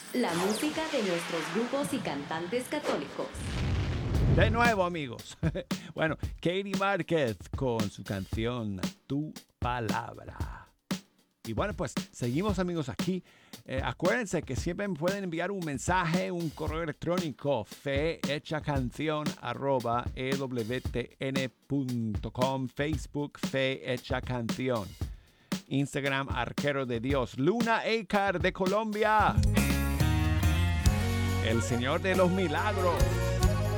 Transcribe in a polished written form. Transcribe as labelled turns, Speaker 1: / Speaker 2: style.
Speaker 1: La música de nuestros grupos y cantantes católicos.
Speaker 2: De nuevo, amigos. Bueno, Katie Márquez con su canción Tu Palabra. Y bueno, pues seguimos, amigos, aquí. Acuérdense que siempre me pueden enviar un mensaje, un correo electrónico, fehechacanción@ewtn.com, Facebook Fe Hecha Canción, Instagram Arquero de Dios, Luna Ecar de Colombia, el Señor de los Milagros.